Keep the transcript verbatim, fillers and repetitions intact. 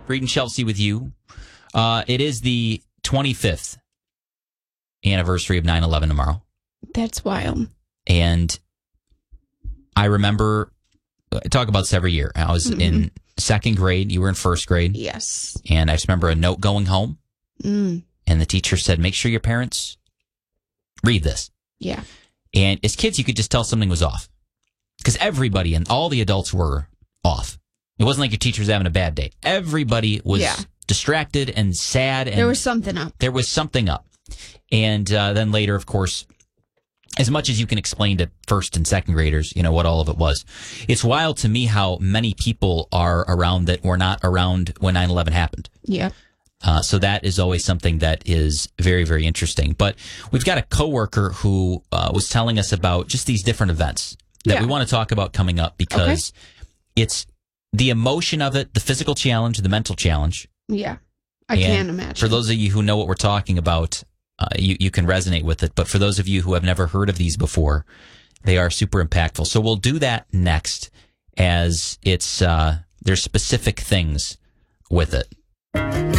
reading Chelsea with you. Uh, it is the twenty-fifth anniversary of nine eleven tomorrow. That's wild. And I remember, I talk about this every year. I was mm-hmm. in second grade. You were in first grade. Yes. And I just remember a note going home. Mm. And the teacher said, make sure your parents read this. Yeah. And as kids, you could just tell something was off. Because everybody and all the adults were off. It wasn't like your teacher was having a bad day. Everybody was yeah. distracted and sad. And there was something up. There was something up. And uh, then later, of course, as much as you can explain to first and second graders, you know, what all of it was. It's wild to me how many people are around that were not around when nine eleven happened. Yeah. Uh, so that is always something that is very, very interesting. But we've got a coworker who uh, was telling us about just these different events that yeah. we want to talk about coming up because okay. it's the emotion of it, the physical challenge, the mental challenge. Yeah, I and can't imagine. For those of you who know what we're talking about, uh, you, you can resonate with it. But for those of you who have never heard of these before, they are super impactful. So we'll do that next as it's uh, there's specific things with it.